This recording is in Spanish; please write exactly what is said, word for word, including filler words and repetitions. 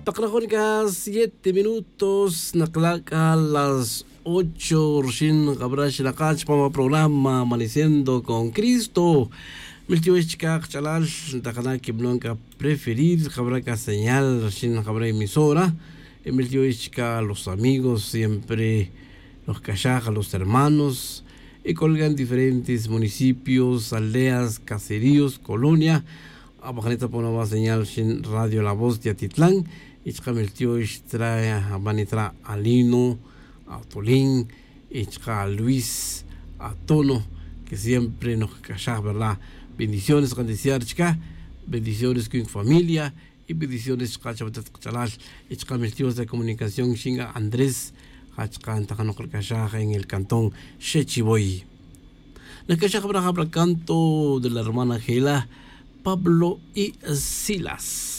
Taqraqonica siete minutos, naklaca las ocho, Rshin Gabrash Lakach, para programa Amaneciendo con Cristo. Miltiwechka, Chalal, Takanaki Blanca preferir, Jabraca señal, Rshin Jabra emisora. Miltiwechka, los amigos, siempre los cachajas, los hermanos, y colgan diferentes municipios, aldeas, caseríos, colonia. Abajaneta ponaba señal Shin Radio La Voz de Atitlán. Ichka meltio trae a Manitra Alino, a Tolín, Ichka Luis, a Tono, que siempre nos calla, ¿verdad? Bendiciones, Candiciar Ichka, bendiciones con familia y bendiciones Cachabatat Chalal, Ichka meltio de comunicación Shinga Andrés, Hachka Antajano Calla en el cantón Shechiboy. La Cachajabra Habra canto de la hermana Gela, Pablo y Silas.